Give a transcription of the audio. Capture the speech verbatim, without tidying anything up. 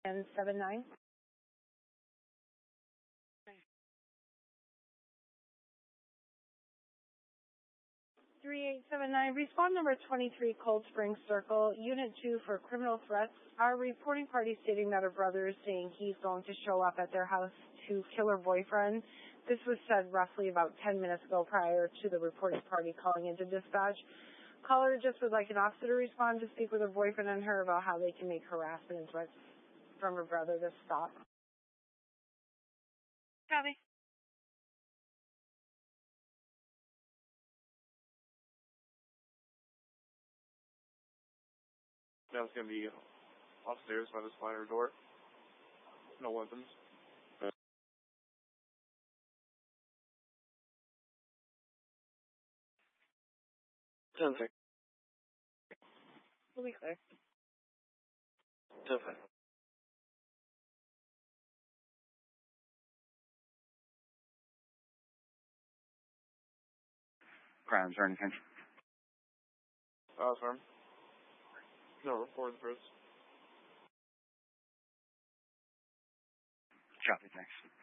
and seven nine. three eight seven nine, respond number twenty-three, Cold Spring Circle, Unit two for criminal threats. Our reporting party stating that her brother is saying he's going to show up at their house to kill her boyfriend. This was said roughly about ten minutes ago prior to the reporting party calling into dispatch. Caller just would like an officer to respond to speak with her boyfriend and her about how they can make harassment and threats from her brother to stop. Copy. Now it's going to be upstairs by the slider door. No weapons. ten six. We'll be clear. ten five. Crimes or anything? Uh, firm. No, report first. Copy, thanks.